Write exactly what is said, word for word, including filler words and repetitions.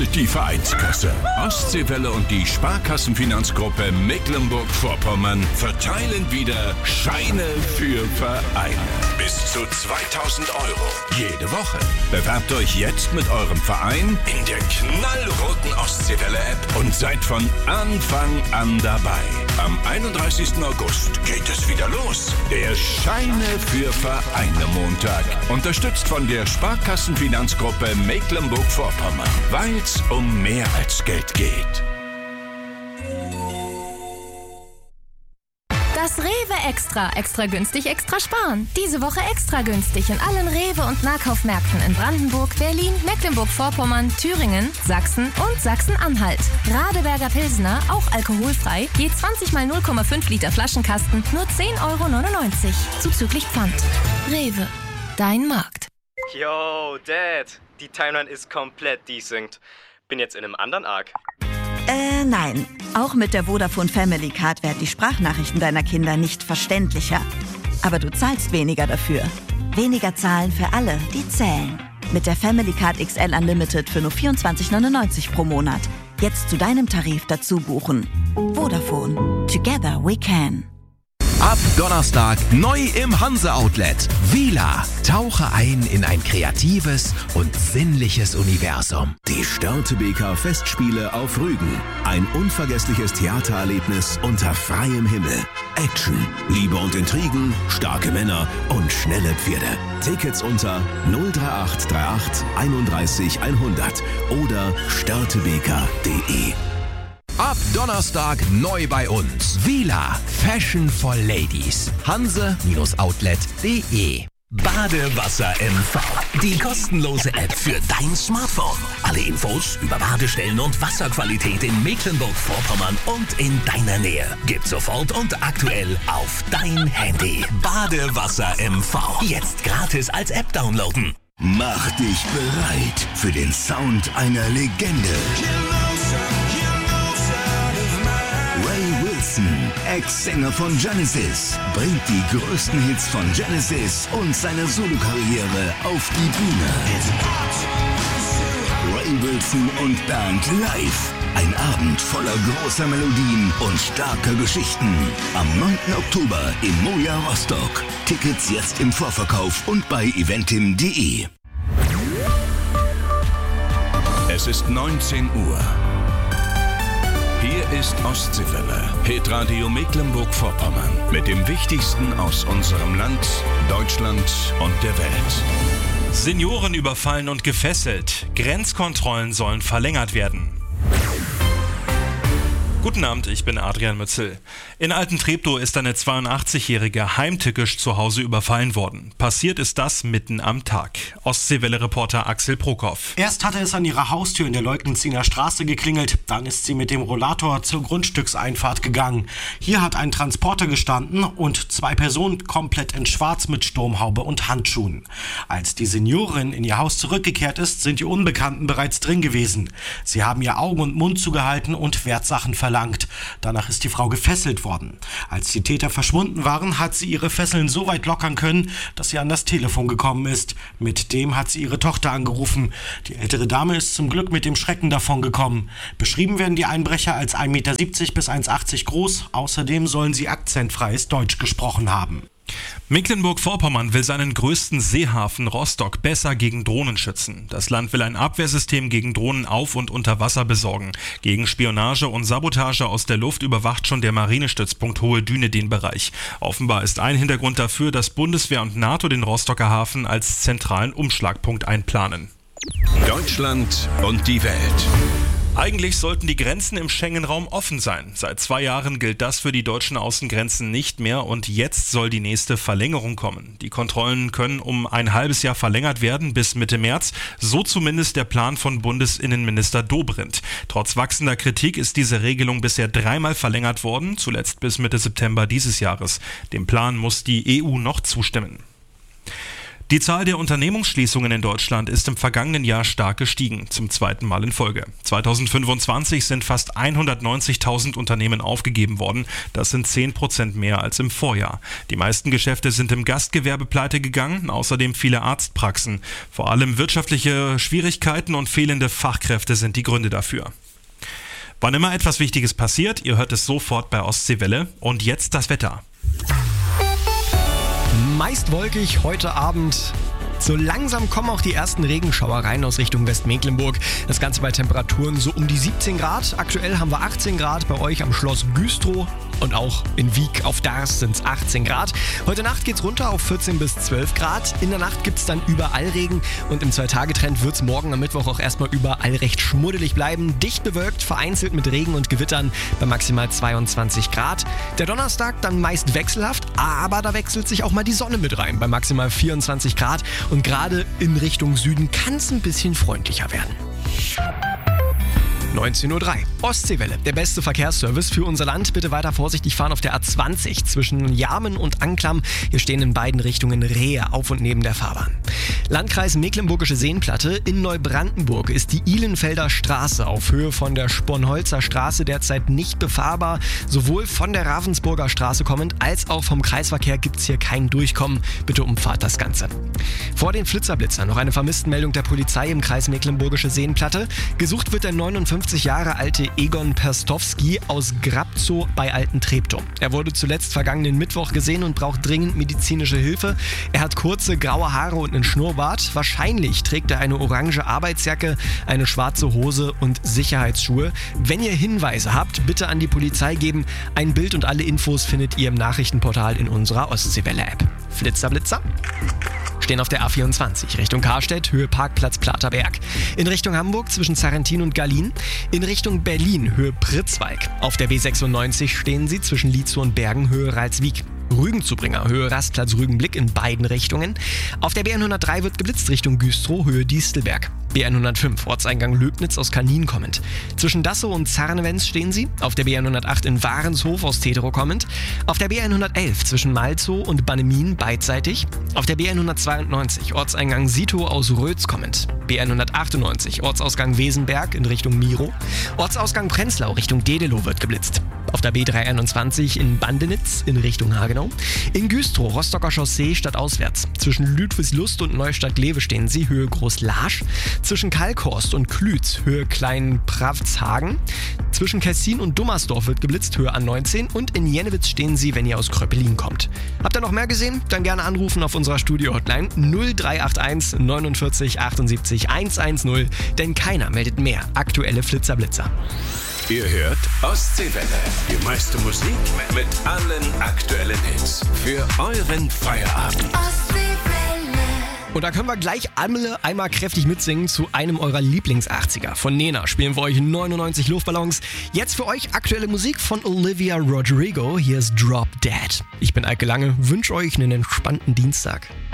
die Vereinskasse. Ostseewelle und die Sparkassenfinanzgruppe Mecklenburg-Vorpommern verteilen wieder Scheine für Vereine. Bis zu zweitausend Euro jede Woche. Bewerbt euch jetzt mit eurem Verein in der knallroten Ostseewelle-App und seid von Anfang an dabei. Am einunddreißigsten August geht es wieder los. Der Scheine für Vereine Montag. Unterstützt von der Sparkassenfinanzgruppe Mecklenburg-Vorpommern. Weil's um mehr als Geld geht. Das Rewe Extra. Extra günstig, extra sparen. Diese Woche extra günstig in allen Rewe- und Nahkaufmärkten in Brandenburg, Berlin, Mecklenburg-Vorpommern, Thüringen, Sachsen und Sachsen-Anhalt. Radeberger Pilsner, auch alkoholfrei, je zwanzig mal null Komma fünf Liter Flaschenkasten, nur zehn Euro neunundneunzig. Zuzüglich Pfand. Rewe. Dein Markt. Yo, Dad. Die Timeline ist komplett desynced. Bin jetzt in einem anderen Arc. Äh, nein. Auch mit der Vodafone Family Card werden die Sprachnachrichten deiner Kinder nicht verständlicher. Aber du zahlst weniger dafür. Weniger zahlen für alle, die zählen. Mit der Family Card X L Unlimited für nur vierundzwanzig neunundneunzig pro Monat. Jetzt zu deinem Tarif dazu buchen. Vodafone. Together we can. Ab Donnerstag neu im Hanse-Outlet. Vila. Tauche ein in ein kreatives und sinnliches Universum. Die Störtebeker Festspiele auf Rügen. Ein unvergessliches Theatererlebnis unter freiem Himmel. Action, Liebe und Intrigen, starke Männer und schnelle Pferde. Tickets unter null drei acht drei acht einunddreißig hundert oder störtebeker punkt de. Ab Donnerstag neu bei uns. Vila. Fashion for Ladies. Hanse-Outlet punkt de. Badewasser M V. Die kostenlose App für dein Smartphone. Alle Infos über Badestellen und Wasserqualität in Mecklenburg-Vorpommern und in deiner Nähe. Gib sofort und aktuell auf dein Handy. Badewasser M V. Jetzt gratis als App downloaden. Mach dich bereit für den Sound einer Legende. Ray Wilson, Ex-Sänger von Genesis, bringt die größten Hits von Genesis und seine Solokarriere auf die Bühne. Ray Wilson und Band live. Ein Abend voller großer Melodien und starker Geschichten. Am neunten Oktober im Moja Rostock. Tickets jetzt im Vorverkauf und bei eventim punkt de. Es ist neunzehn Uhr. Hier ist Ostseewelle, Hitradio Mecklenburg-Vorpommern mit dem Wichtigsten aus unserem Land, Deutschland und der Welt. Senioren überfallen und gefesselt. Grenzkontrollen sollen verlängert werden. Guten Abend, ich bin Adrian Mützel. In Altentreptow ist eine zweiundachtzigjährige heimtückisch zu Hause überfallen worden. Passiert ist das mitten am Tag. Ostseewelle-Reporter Axel Prokop. Erst hatte es an ihrer Haustür in der Leugnenziner Straße geklingelt, dann ist sie mit dem Rollator zur Grundstückseinfahrt gegangen. Hier hat ein Transporter gestanden und zwei Personen komplett in Schwarz mit Sturmhaube und Handschuhen. Als die Seniorin in ihr Haus zurückgekehrt ist, sind die Unbekannten bereits drin gewesen. Sie haben ihr Augen und Mund zugehalten und Wertsachen verlangt. Verlangt. Danach ist die Frau gefesselt worden. Als die Täter verschwunden waren, hat sie ihre Fesseln so weit lockern können, dass sie an das Telefon gekommen ist. Mit dem hat sie ihre Tochter angerufen. Die ältere Dame ist zum Glück mit dem Schrecken davon gekommen. Beschrieben werden die Einbrecher als ein Meter siebzig bis eins Komma achtzig groß. Außerdem sollen sie akzentfreies Deutsch gesprochen haben. Mecklenburg-Vorpommern will seinen größten Seehafen Rostock besser gegen Drohnen schützen. Das Land will ein Abwehrsystem gegen Drohnen auf und unter Wasser besorgen. Gegen Spionage und Sabotage aus der Luft überwacht schon der Marinestützpunkt Hohe Düne den Bereich. Offenbar ist ein Hintergrund dafür, dass Bundeswehr und NATO den Rostocker Hafen als zentralen Umschlagpunkt einplanen. Deutschland und die Welt. Eigentlich sollten die Grenzen im Schengen-Raum offen sein. Seit zwei Jahren gilt das für die deutschen Außengrenzen nicht mehr und jetzt soll die nächste Verlängerung kommen. Die Kontrollen können um ein halbes Jahr verlängert werden bis Mitte März, so zumindest der Plan von Bundesinnenminister Dobrindt. Trotz wachsender Kritik ist diese Regelung bisher dreimal verlängert worden, zuletzt bis Mitte September dieses Jahres. Dem Plan muss die E U noch zustimmen. Die Zahl der Unternehmensschließungen in Deutschland ist im vergangenen Jahr stark gestiegen, zum zweiten Mal in Folge. zweitausendfünfundzwanzig sind fast hundertneunzigtausend Unternehmen aufgegeben worden. Das sind zehn Prozent mehr als im Vorjahr. Die meisten Geschäfte sind im Gastgewerbe pleite gegangen, außerdem viele Arztpraxen. Vor allem wirtschaftliche Schwierigkeiten und fehlende Fachkräfte sind die Gründe dafür. Wann immer etwas Wichtiges passiert, ihr hört es sofort bei Ostseewelle. Und jetzt das Wetter. Meist wolkig heute Abend. So langsam kommen auch die ersten Regenschauer rein aus Richtung Westmecklenburg. Das Ganze bei Temperaturen so um die siebzehn Grad. Aktuell haben wir achtzehn Grad bei euch am Schloss Güstrow und auch in Wiek auf Darß sind es achtzehn Grad. Heute Nacht geht's runter auf vierzehn bis zwölf Grad. In der Nacht gibt's dann überall Regen und im Zwei-Tage-Trend wird's morgen am Mittwoch auch erstmal überall recht schmuddelig bleiben. Dicht bewölkt, vereinzelt mit Regen und Gewittern bei maximal zweiundzwanzig Grad. Der Donnerstag dann meist wechselhaft, aber da wechselt sich auch mal die Sonne mit rein bei maximal vierundzwanzig Grad. Und gerade in Richtung Süden kann es ein bisschen freundlicher werden. neunzehn Uhr drei. Ostseewelle, der beste Verkehrsservice für unser Land. Bitte weiter vorsichtig fahren auf der A zwanzig zwischen Jarmen und Anklam. Hier stehen in beiden Richtungen Rehe auf und neben der Fahrbahn. Landkreis Mecklenburgische Seenplatte. In Neubrandenburg ist die Ihlenfelder Straße auf Höhe von der Sponholzer Straße derzeit nicht befahrbar. Sowohl von der Ravensburger Straße kommend als auch vom Kreisverkehr gibt es hier kein Durchkommen. Bitte umfahrt das Ganze. Vor den Flitzerblitzer noch eine Vermisstenmeldung der Polizei im Kreis Mecklenburgische Seenplatte. Gesucht wird der neunundfünfzig Jahre alte Egon Perstowski aus Grabzow bei Alten-Treptow. Er wurde zuletzt vergangenen Mittwoch gesehen und braucht dringend medizinische Hilfe. Er hat kurze graue Haare und einen Schnurrbart. Wahrscheinlich trägt er eine orange Arbeitsjacke, eine schwarze Hose und Sicherheitsschuhe. Wenn ihr Hinweise habt, bitte an die Polizei geben. Ein Bild und alle Infos findet ihr im Nachrichtenportal in unserer Ostseewelle-App. Flitzer, Blitzer. Stehen auf der A vierundzwanzig Richtung Karstedt, Höhe Parkplatz Platerberg. In Richtung Hamburg zwischen Sarrentin und Gallien. In Richtung Berlin, Höhe Pritzwalk. Auf der B sechsundneunzig stehen sie zwischen Lietzow und Bergen, Höhe Ralswiek. Rügenzubringer, Höhe Rastplatz Rügenblick in beiden Richtungen. Auf der B hundertdrei wird geblitzt Richtung Güstrow, Höhe Distelberg. B hundertfünf, Ortseingang Löbnitz aus Kanin kommend. Zwischen Dassow und Zarnewens stehen sie. Auf der B hundertacht in Warenshof aus Teterow kommend. Auf der B hundertelf zwischen Malzow und Bannemin beidseitig. Auf der B hundertzweiundneunzig, Ortseingang Sitow aus Rötz kommend. B hundertachtundneunzig, Ortsausgang Wesenberg in Richtung Miro. Ortsausgang Prenzlau Richtung Dedelow wird geblitzt. Auf der B dreihunderteinundzwanzig in Bandenitz in Richtung Hagenau. In Güstrow, Rostocker Chaussee stadtauswärts. Zwischen Ludwigslust und Neustadt-Glewe stehen sie, Höhe Groß-Larsch. Zwischen Kalkhorst und Klütz, Höhe Klein-Pravzhagen. Zwischen Kessin und Dummersdorf wird geblitzt, Höhe A neunzehn. Und in Jennewitz stehen sie, wenn ihr aus Kröpelin kommt. Habt ihr noch mehr gesehen? Dann gerne anrufen auf unserer Studio-Hotline null drei acht eins neunundvierzig achtundsiebzig hundertzehn, denn keiner meldet mehr aktuelle Flitzerblitzer. Ihr hört Ostseewelle. Die meiste Musik mit allen aktuellen Hits. Für euren Feierabend. Und da können wir gleich alle einmal kräftig mitsingen zu einem eurer Lieblings-achtziger. Von Nena spielen wir euch neunundneunzig Luftballons. Jetzt für euch aktuelle Musik von Olivia Rodrigo. Hier ist Drop Dead. Ich bin Eike Lange, wünsche euch einen entspannten Dienstag.